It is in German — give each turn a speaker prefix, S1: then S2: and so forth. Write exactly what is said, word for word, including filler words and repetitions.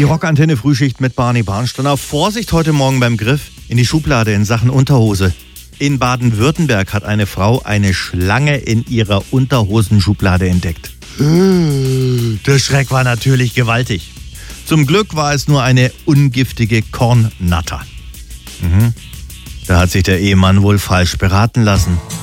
S1: Die Rockantenne Frühschicht mit Barney Barnsteiner. Vorsicht heute Morgen beim Griff in die Schublade in Sachen Unterhose. In Baden-Württemberg hat eine Frau eine Schlange in ihrer Unterhosenschublade entdeckt. Der Schreck war natürlich gewaltig. Zum Glück war es nur eine ungiftige Kornnatter. Mhm. Da hat sich der Ehemann wohl falsch beraten lassen.